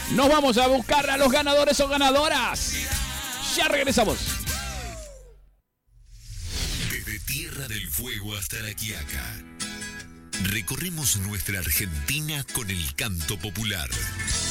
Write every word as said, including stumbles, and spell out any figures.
Nos vamos a buscar a los ganadores o ganadoras. Ya regresamos. Desde Tierra del Fuego hasta La Quiaca, recorremos nuestra Argentina con el canto popular.